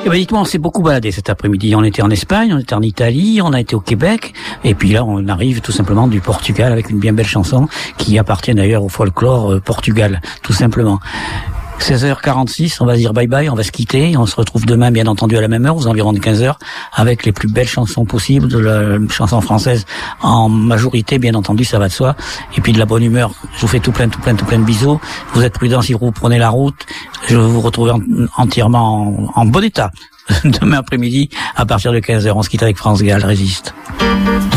Eh ben, dites-moi, on s'est beaucoup baladé cet après-midi. On était en Espagne, on était en Italie, on a été au Québec, et puis là, on arrive tout simplement du Portugal avec une bien belle chanson qui appartient d'ailleurs au folklore Portugal, tout simplement. 16h46, on va dire bye bye, on va se quitter, on se retrouve demain bien entendu à la même heure, aux environs de 15h, avec les plus belles chansons possibles, de la chanson française en majorité, bien entendu, ça va de soi, et puis de la bonne humeur. Je vous fais tout plein de bisous, vous êtes prudents si vous prenez la route, je vais vous retrouver entièrement en bon état demain après-midi à partir de 15h, on se quitte avec France Gall, Résiste.